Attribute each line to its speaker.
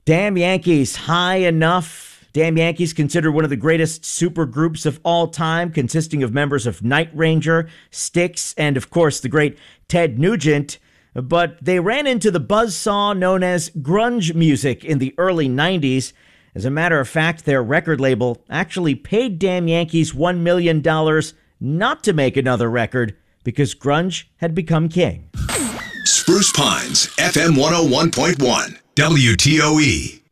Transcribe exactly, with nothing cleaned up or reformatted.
Speaker 1: Damn Yankees, High Enough. Damn Yankees, considered one of the greatest supergroups of all time, consisting of members of Night Ranger, Styx, and of course the great Ted Nugent. But they ran into the buzzsaw known as grunge music in the early nineties. As a matter of fact, their record label actually paid Damn Yankees one million dollars not to make another record because grunge had become king.
Speaker 2: Spruce Pines, F M one oh one point one, W T O E.